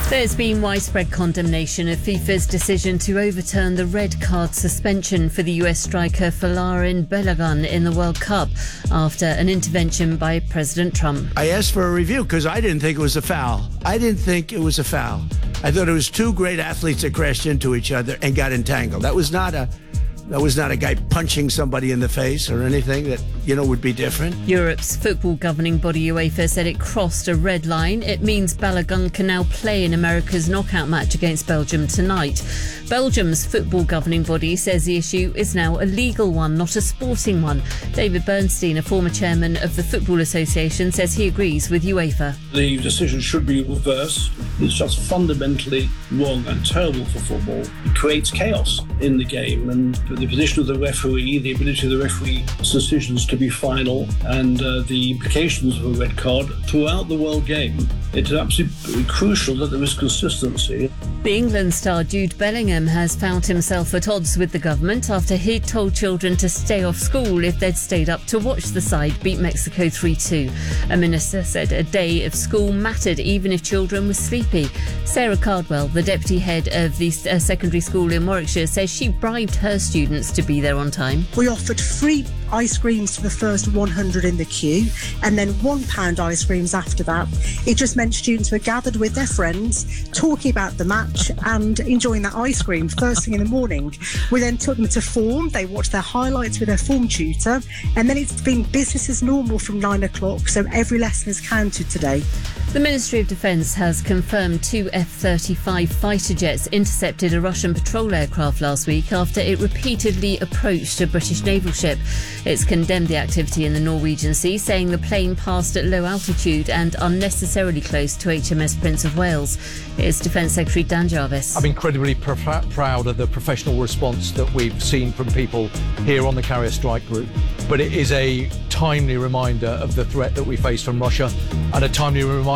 There's been widespread condemnation of FIFA's decision to overturn the red card suspension for the US striker Folarin Balogun in the World Cup after an intervention by President Trump. I asked for a review because I didn't think it was a foul. I thought it was two great athletes that crashed into each other and got entangled. That was not a guy punching somebody in the face or anything that, would be different. Europe's football governing body UEFA said it crossed a red line. It means Balogun can now play in America's knockout match against Belgium tonight. Belgium's football governing body says the issue is now a legal one, not a sporting one. David Bernstein, a former chairman of the Football Association, says he agrees with UEFA. The decision should be reversed. It's just fundamentally wrong and terrible for football. It creates chaos in the game, and the position of the referee, the ability of the referee's decisions to be final, and the implications of a red card throughout the world game. It's absolutely crucial that there is consistency. The England star Jude Bellingham has found himself at odds with the government after he'd told children to stay off school if they'd stayed up to watch the side beat Mexico 3-2. A minister said a day of school mattered even if children were sleepy. Sarah Cardwell, the deputy head of the secondary school in Warwickshire, says she bribed her students to be there on time. We offered free ice creams to the first 100 in the queue and then £1 ice creams after that. It just meant students were gathered with their friends, talking about the match and enjoying that ice cream first thing in the morning. We then took them to form. They watched their highlights with their form tutor, and then it's been business as normal from 9 o'clock, so every lesson is counted today. The Ministry of Defence has confirmed 2 F-35 fighter jets intercepted a Russian patrol aircraft last week after it repeatedly approached a British naval ship. It's condemned the activity in the Norwegian Sea, saying the plane passed at low altitude and unnecessarily close to HMS Prince of Wales. Here's Defence Secretary Dan Jarvis. I'm incredibly proud of the professional response that we've seen from people here on the Carrier Strike Group, but it is a timely reminder of the threat that we face from Russia and a timely reminder